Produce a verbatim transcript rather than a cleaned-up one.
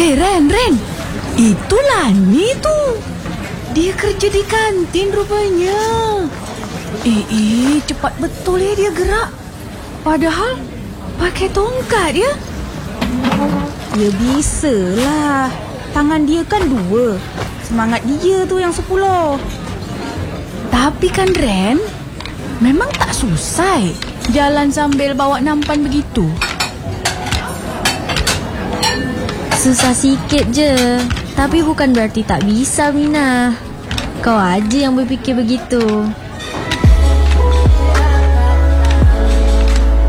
Eh, Ren, Ren. Itulah ni tu. Dia kerja di kantin rupanya. Eh, eh, cepat betul ya dia gerak. Padahal pakai tongkat ya. Ya bisalah. Tangan dia kan dua. Semangat dia tu yang sepuluh. Tapi kan Ren, memang tak susah jalan sambil bawa nampan begitu. Susah sikit je. Tapi bukan berarti tak bisa, Mina. Kau aja yang berfikir begitu.